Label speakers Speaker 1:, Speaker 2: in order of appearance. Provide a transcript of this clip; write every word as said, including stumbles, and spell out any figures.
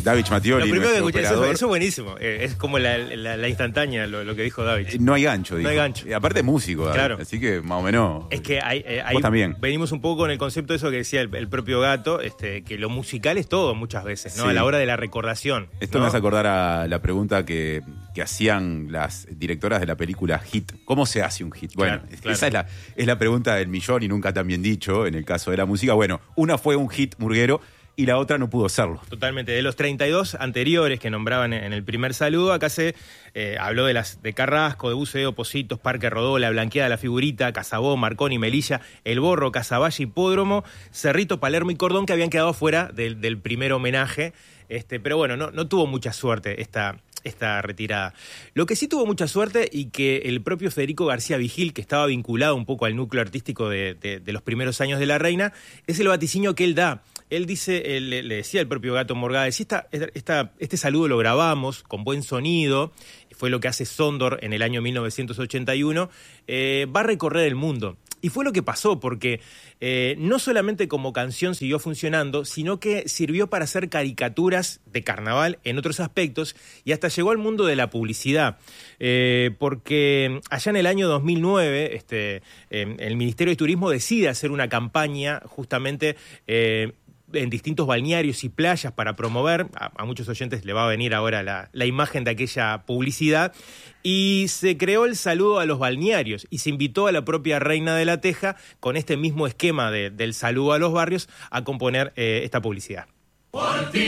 Speaker 1: David Mattioli,
Speaker 2: Lo primero que escuché, eso,
Speaker 1: operador.
Speaker 2: eso es buenísimo. Eh, es como la, la, la instantánea, lo, lo que dijo David.
Speaker 1: Eh, No hay gancho, dijo.
Speaker 2: No hay gancho.
Speaker 1: Eh, aparte es músico, David,
Speaker 2: Claro.
Speaker 1: así que más o menos.
Speaker 2: Es que hay, eh, hay-
Speaker 1: Vos también.
Speaker 2: venimos un poco con el concepto de eso que decía el, el propio Gato, este, que lo musical es todo muchas veces, ¿no?
Speaker 1: Sí.
Speaker 2: A la hora de la recordación.
Speaker 1: Esto
Speaker 2: ¿no?
Speaker 1: me hace acordar a la pregunta que, que hacían las directoras de la película Hit. ¿Cómo se hace un hit? Bueno,
Speaker 2: Claro, claro.
Speaker 1: esa es la, es la pregunta del millón y nunca tan bien dicho en el caso de la música. Bueno, una fue un hit murguero y la otra no pudo serlo.
Speaker 2: Totalmente. De los treinta y dos anteriores que nombraban en el primer saludo, acá se eh, habló de las de Carrasco, de Buceo, Positos, Parque Rodó, La Blanqueada, La Figurita, Casabó, Marconi, Melilla, El Borro, Casaballe, Hipódromo, Cerrito, Palermo y Cordón, que habían quedado fuera del, del primer homenaje. Este, pero bueno, no, no tuvo mucha suerte esta, esta retirada. Lo que sí tuvo mucha suerte y que el propio Federico García Vigil, que estaba vinculado un poco al núcleo artístico de, de, de los primeros años de La Reina, es el vaticinio que él da. Él dice, él, le decía el propio Gato Morgade, si esta, esta, este saludo lo grabamos con buen sonido, fue lo que hace Sondor en el año mil novecientos ochenta y uno, eh, va a recorrer el mundo. Y fue lo que pasó, porque eh, no solamente como canción siguió funcionando, sino que sirvió para hacer caricaturas de carnaval en otros aspectos y hasta llegó al mundo de la publicidad. Eh, porque allá en el año dos mil nueve, este, eh, el Ministerio de Turismo decide hacer una campaña justamente Eh, en distintos balnearios y playas para promover, a, a muchos oyentes le va a venir ahora la, la imagen de aquella publicidad, y se creó el saludo a los balnearios y se invitó a la propia Reina de la Teja con este mismo esquema de, del saludo a los barrios a componer eh, esta publicidad.